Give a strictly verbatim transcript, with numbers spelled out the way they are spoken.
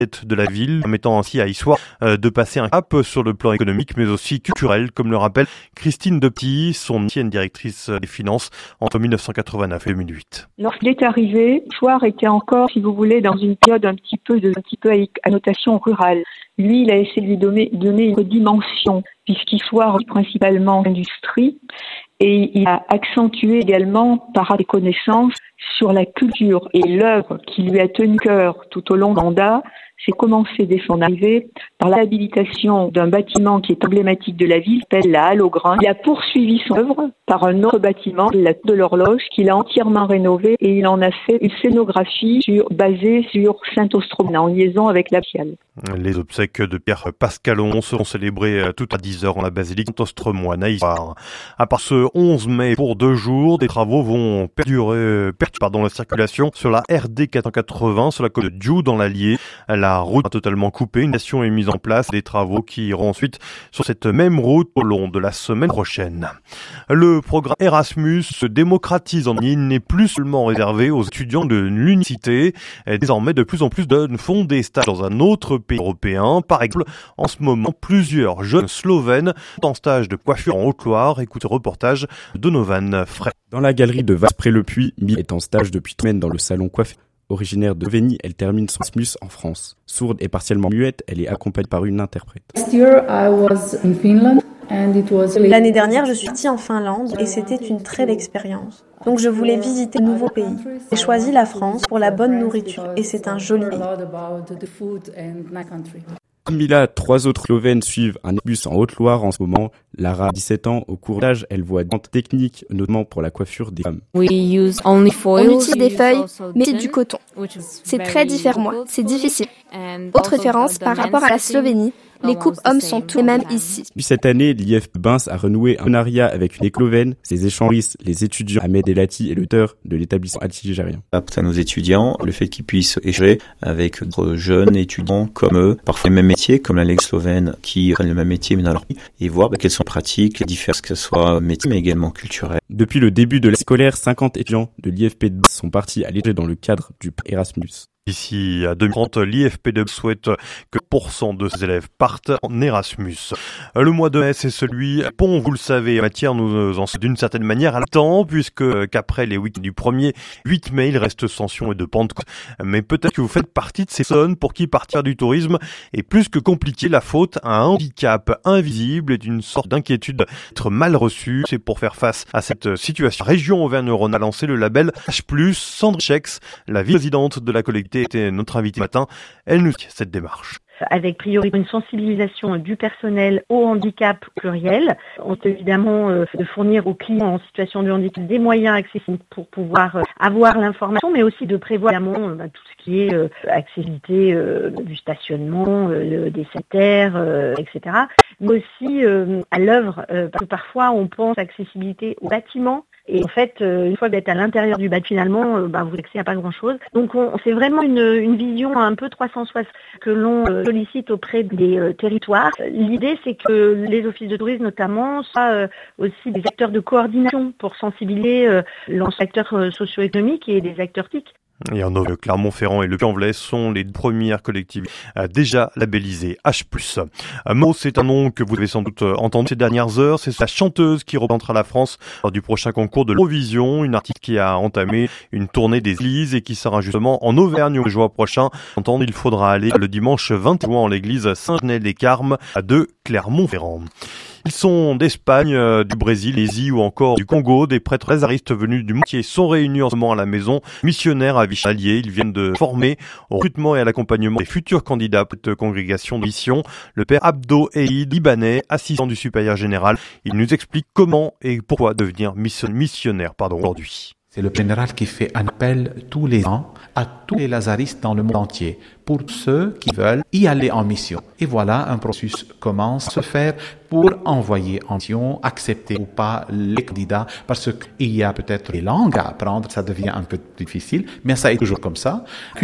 de la ville, permettant ainsi à Issoire de passer un cap sur le plan économique, mais aussi culturel, comme le rappelle Christine Depty, son ancienne directrice des finances entre mille neuf cent quatre-vingt-neuf et deux mille huit. Lorsqu'il est arrivé, Issoire était encore, si vous voulez, dans une période un petit peu de, un petit peu à connotation rurale. Lui, il a essayé de lui donner, donner une dimension, puisqu'Issoire est principalement industrie, et il a accentué également par des connaissances sur la culture. Et l'œuvre qui lui a tenu cœur tout au long du mandat, c'est commencé dès son arrivée par l'habilitation d'un bâtiment qui est emblématique de la ville, qui s'appelle la Halle au Grain. Il a poursuivi son œuvre par un autre bâtiment, la Tour de l'Horloge, qu'il a entièrement rénové, et il en a fait une scénographie sur, basée sur Saint-Ostromane, en liaison avec la Piale. Les obsèques de Pierre Pascalon seront célébrées tout à dix heures en la basilique Saint-Ostromane à Issoire. À part ce onze mai, pour deux jours, des travaux vont perdurer, perturber pardon, la circulation sur la R D quatre cent quatre-vingts, sur la côte de Diou dans l'Allier. La route a totalement coupé, une station est mise en place, des travaux qui iront ensuite sur cette même route au long de la semaine prochaine. Le programme Erasmus se démocratise en ligne, n'est plus seulement réservé aux étudiants de l'université. Désormais, de plus en plus de font des stages dans un autre pays européen. Par exemple, en ce moment, plusieurs jeunes Slovènes sont en stage de coiffure en Haute-Loire. Écoutez le reportage de Donovan Frey. Dans la galerie de Vasse-Près-le-Puy, Mille est en stage depuis trois semaines dans le salon coiffure. Originaire de Vény, elle termine son Erasmus en France. Sourde et partiellement muette, elle est accompagnée par une interprète. L'année dernière, je suis partie en Finlande et c'était une très belle expérience. Donc je voulais visiter de nouveaux pays. J'ai choisi la France pour la bonne nourriture et c'est un joli pays. Comme Mila, trois autres Slovènes suivent un Erasmus en Haute-Loire en ce moment. Lara, dix-sept ans, au cours d'âge, elle voit des techniques, notamment pour la coiffure des femmes. On utilise des feuilles, mais c'est du coton. C'est très différent, moi. C'est difficile. Autre référence par rapport à la Slovénie, les coupes hommes sont tous les mêmes ici. Puis cette année, l'I F P Binz a renoué un partenariat avec une école slovène. Ses échangistes, les étudiants Ahmed Elati et l'auteur de l'établissement algérien. À nos étudiants, le fait qu'ils puissent échanger avec d'autres jeunes étudiants comme eux, parfois le même métier, comme la Ligue slovène, qui prennent le même métier mais dans leur pays, et voir bah, quelles sont les pratiques, les différences, que ce soit métier mais également culturelles. Depuis le début de l'année scolaire, cinquante étudiants de l'I F P Binz sont partis à l'étranger dans le cadre du Erasmus. D'ici à deux mille trente, l'I F P deux souhaite que pour cent de ses élèves partent en Erasmus. Le mois de mai, c'est celui pont, vous le savez, en matière, nous en sommes d'une certaine manière à l'attente, puisque qu'après les week-ends du premier huit mai, il reste Ascension et de Pentecôte. Mais peut-être que vous faites partie de ces personnes pour qui partir du tourisme est plus que compliqué. La faute à un handicap invisible est une sorte d'inquiétude d'être mal reçue. C'est pour faire face à cette situation. La région Auvergne-Rhône a lancé le label H plus. Sandrine Chex, la vice-présidente de la collectivité, était notre invitée ce matin. Elle nous dit cette démarche. Avec priorité une sensibilisation du personnel au handicap pluriel. On peut évidemment euh, de fournir aux clients en situation de handicap des moyens accessibles pour pouvoir euh, avoir l'information, mais aussi de prévoir évidemment euh, tout ce qui est euh, accessibilité euh, du stationnement, euh, des sanitaires, euh, et cetera. Mais aussi euh, à l'œuvre, euh, parce que parfois on pense accessibilité au bâtiment. Et en fait, euh, une fois d'être à l'intérieur du bâtiment, finalement, euh, bah, vous accédez à pas grand-chose. Donc, on, c'est vraiment une, une vision un peu trois cent soixante que l'on euh, sollicite auprès des euh, territoires. L'idée, c'est que les offices de tourisme, notamment, soient euh, aussi des acteurs de coordination pour sensibiliser euh, l'ensemble des acteurs euh, socio-économiques et des acteurs T I C. Et en Auvergne, Clermont-Ferrand et le Puy-en-Velay sont les premières collectivités déjà labellisées H plus. Mo, c'est un nom que vous avez sans doute entendu ces dernières heures. C'est la chanteuse qui représentera la France lors du prochain concours de l'Eurovision. Une artiste qui a entamé une tournée des églises et qui sera justement en Auvergne au juin prochain. Entendre, il faudra aller le dimanche vingt juin en l'église Saint-Genès-des-Carmes de Clermont-Ferrand. Ils sont d'Espagne, euh, du Brésil, l'Asie ou encore du Congo. Des prêtres lazaristes venus du monde entier sont réunis en ce moment à la maison missionnaire à Vichy-Allier. Ils viennent de former au recrutement et à l'accompagnement des futurs candidats pour cette congrégation de mission. Le père Abdo Eid, libanais, assistant du supérieur général, il nous explique comment et pourquoi devenir missionnaire pardon, aujourd'hui. C'est le général qui fait un appel tous les ans à tous les lazaristes dans le monde entier pour ceux qui veulent y aller en mission. Et voilà, un processus commence à se faire pour envoyer en mission, accepter ou pas les candidats, parce qu'il y a peut-être des langues à apprendre, ça devient un peu difficile, mais ça est toujours comme ça.